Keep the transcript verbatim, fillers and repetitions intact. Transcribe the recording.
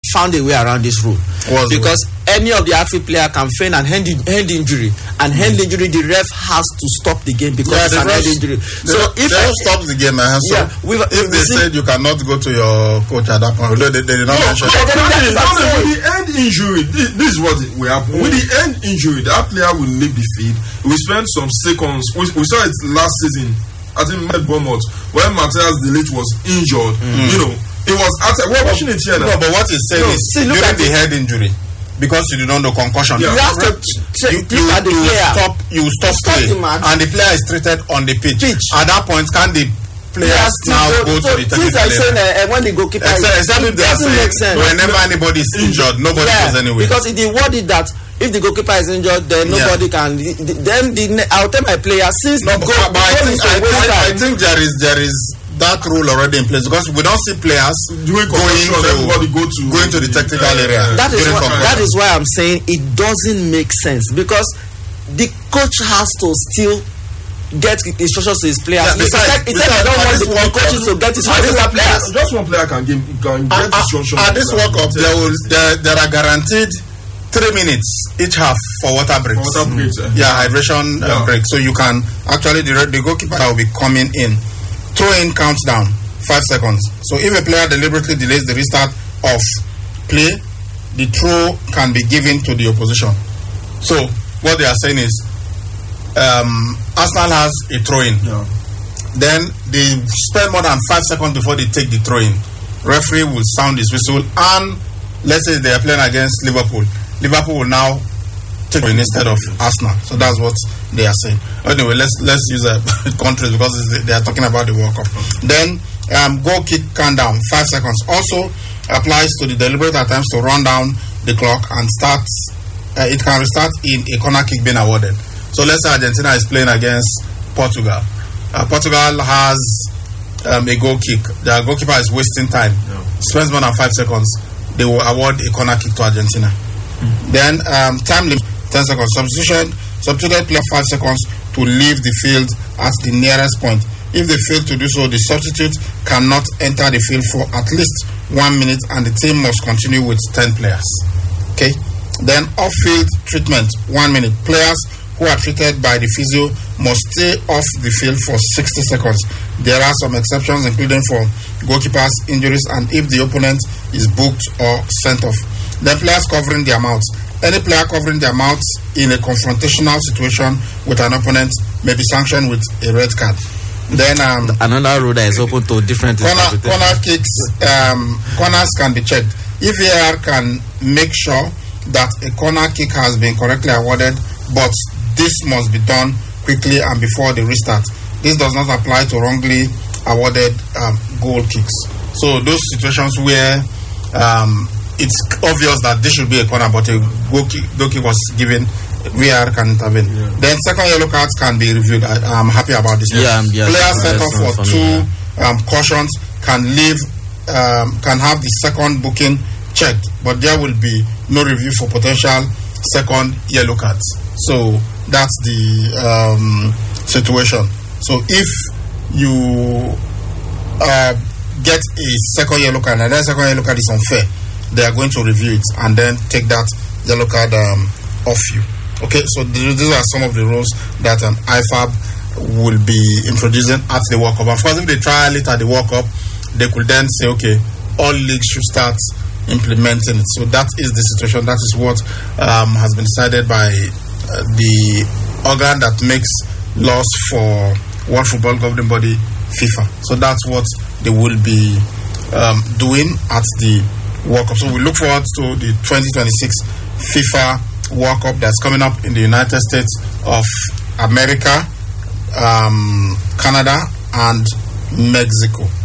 found a way around this rule. Was because any of the outfield player can feign an hand, in, hand injury, and hand mm. injury, the ref has to stop the game because yeah, it's an hand injury. So if they stop the game, uh, so yeah, we've, if we've they seen, said you cannot go to your coach at that point, although they, they did not no, mention. No, with the hand injury, this, this is what will happen. Mm. With the hand injury, that player will leave the field. We spent some seconds. We, we saw it last season. I think Matt Bournemouth, when Matthias De Ligt was injured, mm. you know, it was after we're watching it here now. No, but what he's saying no, is see, look during at the it. head injury, because you do not know concussion. Yeah. You have to check you, you, at the you player. stop you stop, stop play, and the player is treated on the pitch. pitch. At that point, can the players now go, go so to the technical level? Saying, uh, when the goalkeeper except, is, except if they are saying whenever anybody is injured, nobody yeah, goes anywhere. Because it is worded that if the goalkeeper is injured, then nobody yeah. can. Then the I'll tell my player since no, the goal, but I think, I, think, I think there is there is that rule already in place because we don't see players doing going to everybody go to going to the technical uh, area. That is why, that is why I'm saying it doesn't make sense because the coach has to still get instructions to his players. Yeah, besides, it's like don't want the coaches to get instructions to players. Just one player can give can get uh, instructions. At this World Cup, there will there, there are guaranteed three minutes each half for water breaks. For water breaks. Mm. Yeah, hydration yeah. Uh, break. So you can actually the, the goalkeeper will be coming in. Throw in counts down five seconds. So if a player deliberately delays the restart of play, the throw can be given to the opposition. So what they are saying is um, Arsenal has a throw in. Yeah. Then they spend more than five seconds before they take the throw in. Referee will sound his whistle, and let's say they are playing against Liverpool. Liverpool will now take it instead of Arsenal. So that's what they are saying. Anyway, let's let's use a countries because they are talking about the World Cup. Then um, goal kick countdown five seconds also applies to the deliberate attempts to run down the clock and start. Uh, it can restart in a corner kick being awarded. So let's say Argentina is playing against Portugal. Uh, Portugal has um, a goal kick. The goalkeeper is wasting time. Yeah. Spends more than five seconds. They will award a corner kick to Argentina. Mm-hmm. Then um, time limit ten seconds. Substitution. Substituted player five seconds to leave the field at the nearest point. If they fail to do so, the substitute cannot enter the field for at least one minute, and the team must continue with ten players. Okay. Then off-field treatment one minute. Players who are treated by the physio must stay off the field for sixty seconds. There are some exceptions, including for goalkeepers, injuries, and if the opponent is booked or sent off. Then players covering their mouths. Any player covering their mouths in a confrontational situation with an opponent may be sanctioned with a red card. Then um, another rule that is open to different corner, corner kicks. Um, corners can be checked. If V A R can make sure that a corner kick has been correctly awarded, but this must be done quickly and before the restart. This does not apply to wrongly awarded um, goal kicks. So those situations where um, it's obvious that this should be a corner, but a goal kick, goal kick was given, V A R can intervene. Yeah. Then second yellow cards can be reviewed. I, I'm happy about this. Yeah, yeah, Players set off for two um, cautions can leave, um, can have the second booking checked, but there will be no review for potential second yellow cards. So that's the um, situation. So if you uh, get a second yellow card and that second yellow card is unfair, they are going to review it and then take that yellow card um, off you. Okay, so th- these are some of the rules that um, I F A B will be introducing at the World Cup. Of course, if they trial it at the World Cup, they could then say, okay, all leagues should start implementing it. So that is the situation. That is what um, has been decided by uh, the organ that makes laws for World Football Governing Body, FIFA. So that's what they will be um, doing at the World Cup. So we look forward to the twenty twenty-six FIFA World Cup that's coming up in the United States of America, um, Canada, and Mexico.